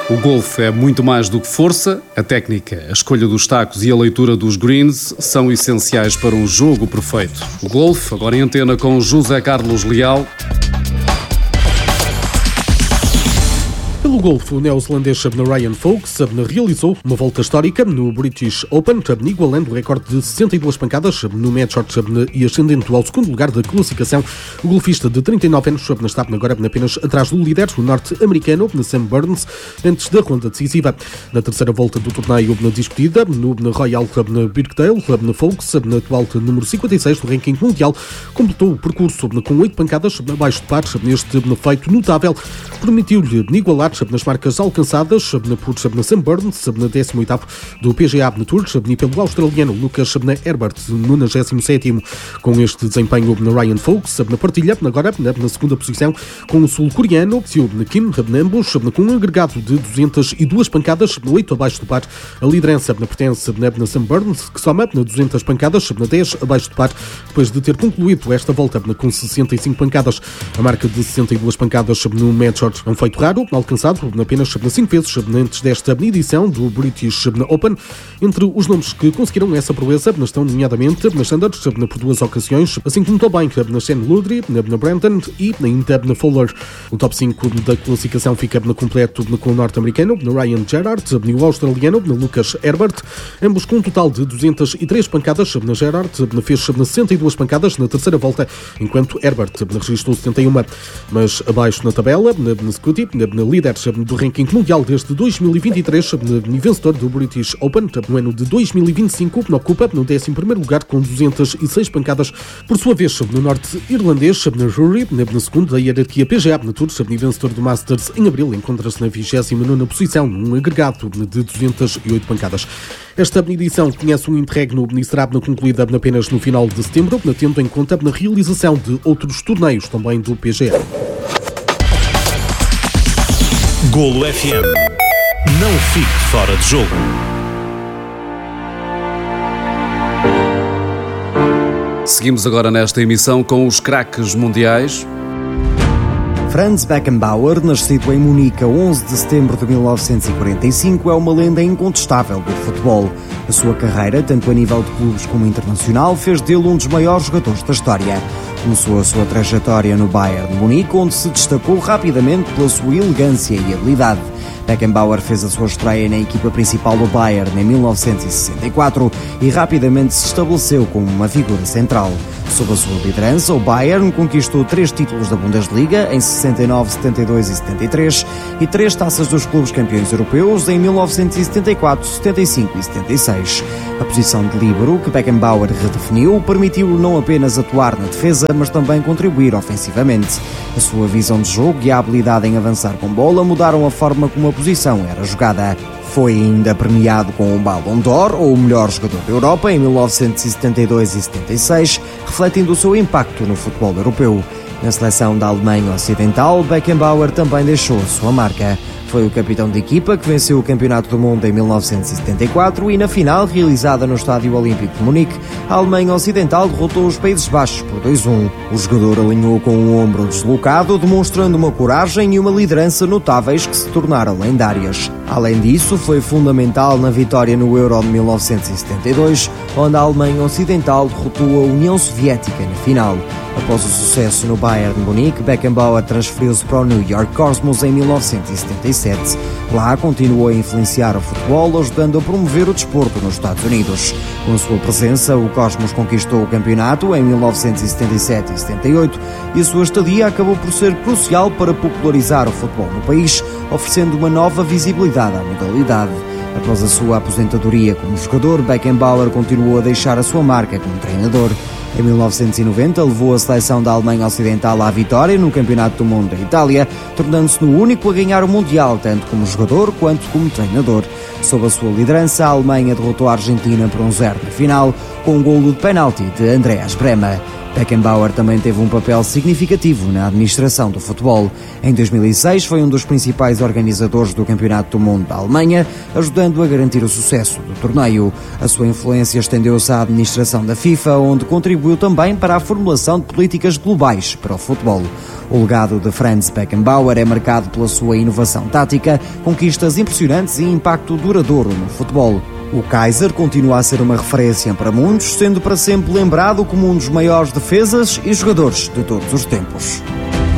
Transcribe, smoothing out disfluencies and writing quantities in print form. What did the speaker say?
O golfe é muito mais do que força. A técnica, a escolha dos tacos e a leitura dos greens são essenciais para um jogo perfeito. O golfe, agora em antena com José Carlos Leal. Pelo golfe, o neozelandês Ryan Fox realizou uma volta histórica no British Open, igualando o recorde de 62 pancadas no match shot e ascendendo ao segundo lugar da classificação. O golfista de 39 anos está agora apenas atrás do líder, o norte-americano Sam Burns, antes da ronda decisiva. Na terceira volta do torneio discutida no Royal Birkdale, Fox, atual número 56 do ranking mundial, completou o percurso com 8 pancadas abaixo de par. Este feito notável permitiu-lhe igualar nas marcas alcançadas por Sam Burns, na 18º do PGA Tour, e pelo australiano Lucas Herbert, no 97º. Com este desempenho, Ryan Fox partilha agora na segunda posição com o sul-coreano Seo Kim, ambos com um agregado de 202 pancadas, 8 abaixo do par. A liderança pertence a Sam Burns, que soma 200 pancadas, 10 abaixo do par, depois de ter concluído esta volta com 65 pancadas. A marca de 62 pancadas no match shot é um feito raro, alcançado apenas 5 vezes antes desta edição do British Open. Entre os nomes que conseguiram essa proeza estão nomeadamente na Sanders por 2 ocasiões, assim como também na Shane Ludry, na Brandon e na Fowler. O top 5 da classificação fica completo com o norte-americano Ryan Gerard e o australiano Lucas Herbert, ambos com um total de 203 pancadas. Na Gerard fez 62 pancadas na terceira volta, enquanto Herbert registrou 71. Mas abaixo na tabela, na Scotty, na líder do ranking mundial desde 2023, vencedor do British Open no ano de 2025, ocupa no 11º lugar com 206 pancadas. Por sua vez, no norte-irlandês, Rory, na segunda da hierarquia PGA Tour, vencedor do Masters em abril, encontra-se na 29ª posição, num agregado de 208 pancadas. Esta edição conhece um interregno e será concluída apenas no final de setembro, tendo em conta a realização de outros torneios também do PGA. Golo FM. Não fique fora de jogo. Seguimos agora nesta emissão com os craques mundiais. Franz Beckenbauer, nascido em Munique a 11 de setembro de 1945, é uma lenda incontestável do futebol. A sua carreira, tanto a nível de clubes como internacional, fez dele um dos maiores jogadores da história. Começou a sua trajetória no Bayern de Munique, onde se destacou rapidamente pela sua elegância e habilidade. Beckenbauer fez a sua estreia na equipa principal do Bayern em 1964 e rapidamente se estabeleceu como uma figura central. Sob a sua liderança, o Bayern conquistou 3 títulos da Bundesliga em 69, 72 e 73 e 3 taças dos clubes campeões europeus em 1974, 75 e 76. A posição de líbero que Beckenbauer redefiniu permitiu-lhe não apenas atuar na defesa, mas também contribuir ofensivamente. A sua visão de jogo e a habilidade em avançar com bola mudaram a forma como a posição era jogada. Foi ainda premiado com o Ballon d'Or, ou o melhor jogador da Europa, em 1972 e 76, refletindo o seu impacto no futebol europeu. Na seleção da Alemanha Ocidental, Beckenbauer também deixou a sua marca. Foi o capitão de equipa que venceu o Campeonato do Mundo em 1974 e na final, realizada no Estádio Olímpico de Munique, a Alemanha Ocidental derrotou os Países Baixos por 2-1. O jogador alinhou com o ombro deslocado, demonstrando uma coragem e uma liderança notáveis que se tornaram lendárias. Além disso, foi fundamental na vitória no Euro de 1972, onde a Alemanha Ocidental derrotou a União Soviética na final. Após o sucesso no Bayern de Munique, Beckenbauer transferiu-se para o New York Cosmos em 1977. Lá continuou a influenciar o futebol, ajudando a promover o desporto nos Estados Unidos. Com a sua presença, o Cosmos conquistou o campeonato em 1977 e 78 e a sua estadia acabou por ser crucial para popularizar o futebol no país, oferecendo uma nova visibilidade à modalidade. Após a sua aposentadoria como jogador, Beckenbauer continuou a deixar a sua marca como treinador. Em 1990, levou a seleção da Alemanha Ocidental à vitória no Campeonato do Mundo da Itália, tornando-se no único a ganhar o Mundial, tanto como jogador quanto como treinador. Sob a sua liderança, a Alemanha derrotou a Argentina por 1-0 na final, com um golo de penalti de Andreas Brehme. Beckenbauer também teve um papel significativo na administração do futebol. Em 2006 foi um dos principais organizadores do Campeonato do Mundo da Alemanha, ajudando a garantir o sucesso do torneio. A sua influência estendeu-se à administração da FIFA, onde contribuiu também para a formulação de políticas globais para o futebol. O legado de Franz Beckenbauer é marcado pela sua inovação tática, conquistas impressionantes e impacto duradouro no futebol. O Kaiser continua a ser uma referência para muitos, sendo para sempre lembrado como um dos maiores defesas e jogadores de todos os tempos.